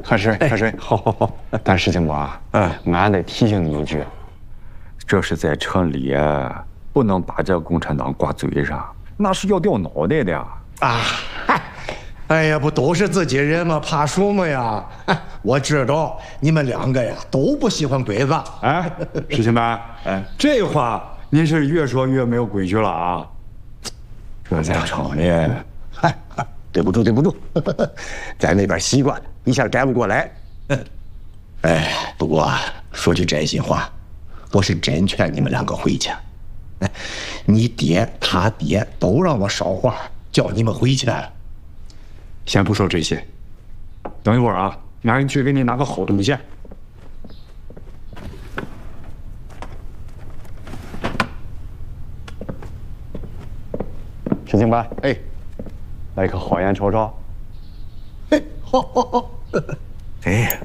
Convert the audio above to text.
喝水，喝水。 好好好。 但石金波，俺得提醒你一句，这是在城里，不能把这共产党挂嘴上，那是要掉脑袋的呀！ 啊，哎呀，不都是自己人吗？怕什么呀？我知道你们两个呀都不喜欢鬼子。 哎，石青班，这话您是越说越没有规矩了啊！这在城里， 对不住，对不住，在那边习惯了，一下改不过来。哎，不过说句真心话，我是真劝你们两个回去。哎，你爹他爹都让我捎话叫你们回去。 先不说这些，等一会儿啊，俺去给你拿个好东西。石青班， 哎， 来颗好烟瞅瞅。 哎，好，好，好。哎，